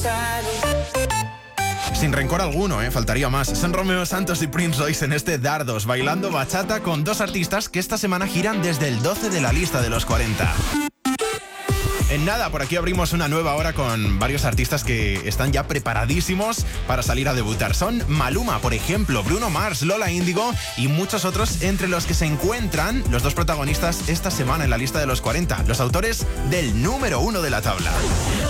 Sin rencor alguno, faltaría más. Son Romeo Santos y Prince Royce en este Dardos, bailando bachata con dos artistas que esta semana giran desde el 12 de la lista de los 40. En nada, por aquí abrimos una nueva hora con varios artistas que están ya preparadísimos para salir a debutar. Son Maluma, por ejemplo, Bruno Mars, Lola Índigo y muchos otros, entre los que se encuentran los dos protagonistas esta semana en la lista de los 40, los autores del número 1 de la tabla.